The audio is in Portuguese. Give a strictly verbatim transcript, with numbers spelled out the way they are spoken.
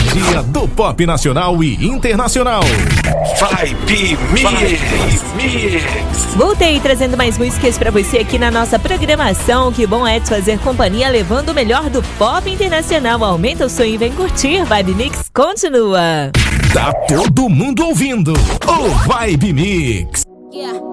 dia do pop nacional e internacional. Vibe Mix. Voltei trazendo mais músicas pra você aqui na nossa programação. Que bom é te fazer companhia, levando o melhor do pop internacional. Aumenta o som e vem curtir. Vibe Mix continua. Tá todo mundo ouvindo o Vibe Mix. Yeah.